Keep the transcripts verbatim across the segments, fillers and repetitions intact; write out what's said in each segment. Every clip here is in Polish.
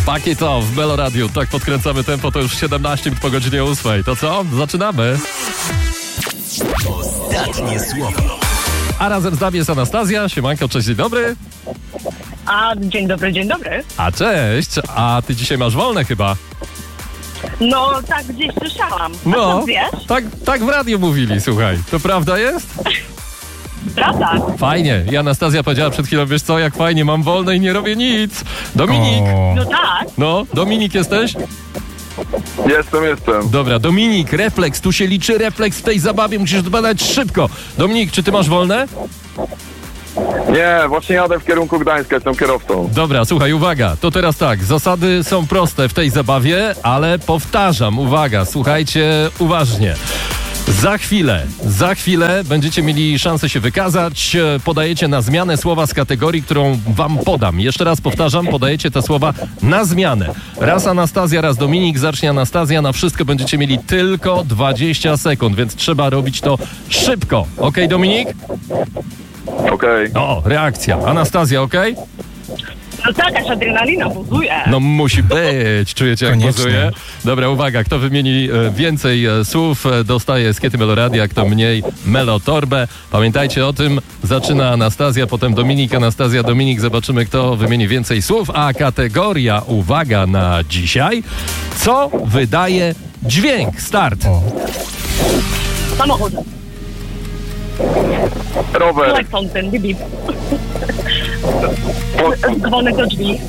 Pack it off w Melo Radiu. Tak podkręcamy tempo, to już siedemnaście minut po godzinie ósmej. To co? Zaczynamy. Ostatnie słowo. A razem z nami jest Anastazja. Siemanko, cześć, dzień dobry. A, dzień dobry, dzień dobry. A cześć, a ty dzisiaj masz wolne chyba? No, tak gdzieś słyszałam. A No, skąd wiesz? tak, tak w radiu mówili, słuchaj. To prawda jest? Prawda? Fajnie. I Anastazja powiedziała przed chwilą, wiesz co, jak fajnie, mam wolne i nie robię nic. Dominik. O. No tak. No, Dominik jesteś? Jestem, jestem. Dobra, Dominik, refleks, tu się liczy refleks w tej zabawie, musisz badać szybko. Dominik, czy ty masz wolne? Nie, właśnie jadę w kierunku Gdańska, jestem kierowcą. Dobra, słuchaj, uwaga, to teraz tak, zasady są proste w tej zabawie, ale powtarzam, uwaga, słuchajcie uważnie. Za chwilę, za chwilę będziecie mieli szansę się wykazać, podajecie na zmianę słowa z kategorii, którą wam podam. Jeszcze raz powtarzam, podajecie te słowa na zmianę. Raz Anastazja, raz Dominik, zacznie Anastazja, na wszystko będziecie mieli tylko dwadzieścia sekund, więc trzeba robić to szybko. Okej, Dominik? Okej. O, reakcja. Anastazja, okej? No tak, aż adrenalina buzuje. No musi być, czujecie jak Koniecznie. buzuje? Dobra, uwaga, kto wymieni e, więcej e, słów, e, dostaje skiety Meloradia, kto mniej Melotorbę. Pamiętajcie o tym, zaczyna Anastazja, potem Dominik, Anastazja, Dominik, zobaczymy kto wymieni więcej słów, a kategoria, uwaga na dzisiaj, co wydaje dźwięk? Start. O. Samochód. Rower. Klekson ten, bip, bip. Dzwonek do drzwi.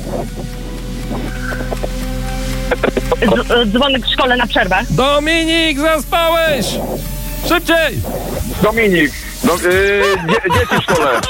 Z, dzwonek w szkole na przerwę. Dominik, zaspałeś! Szybciej! Dominik. Do, yy, dzie, dzieci w szkole.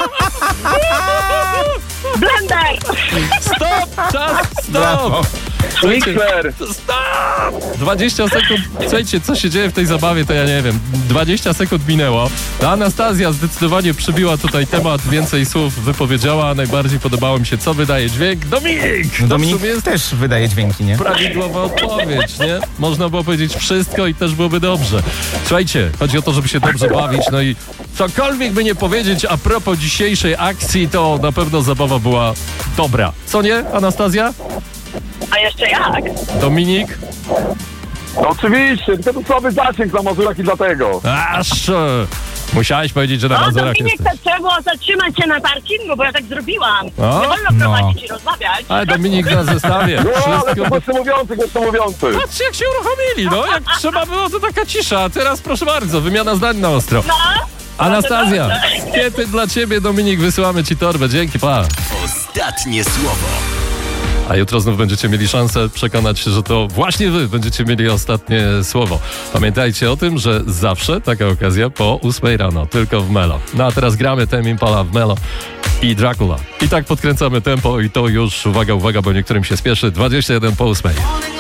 Blender! Stop! Czas! Brawo. Stop! Słuchajcie, Mixer. Stop! dwadzieścia sekund. Słuchajcie, co się dzieje w tej zabawie, to ja nie wiem. dwadzieścia sekund minęło. Ta Anastazja zdecydowanie przybiła tutaj temat, więcej słów wypowiedziała. Najbardziej podobało mi się, co wydaje dźwięk. Dominik! To w Dominik sumie jest też wydaje dźwięki, nie? prawidłowa odpowiedź, nie? Można było powiedzieć wszystko i też byłoby dobrze. Słuchajcie, chodzi o to, żeby się dobrze bawić, no i cokolwiek by nie powiedzieć a propos dzisiejszej akcji, to na pewno zabawa była dobra. Co nie, Anastazja? A jeszcze jak? Dominik? No, oczywiście, tylko to słaby zasięg na Mazurach i dlatego. Aż e, musiałeś powiedzieć, że na O, Mazurach Dominik, jesteś. to trzeba było zatrzymać się na parkingu, bo ja tak zrobiłam. O, Nie wolno no. prowadzić i rozmawiać. Ale Dominik na zestawie. No, ale to Wszystko... głośno mówiący, głośno mówiący. Patrzcie, jak się uruchomili, no. Jak trzeba było, to taka cisza. A teraz proszę bardzo, wymiana zdań na ostro. No. Anastazja, No to dobrze. skiety dla ciebie, Dominik, wysyłamy ci torbę. Dzięki, pa. Ostatnie słowo. A jutro znów będziecie mieli szansę przekonać się, że to właśnie wy będziecie mieli ostatnie słowo. Pamiętajcie o tym, że zawsze taka okazja po ósmej rano, tylko w Melo. No a teraz gramy Tame Impala w Melo i Dracula. I tak podkręcamy tempo i to już, uwaga, uwaga, bo niektórym się spieszy, dwadzieścia jeden po ósmej.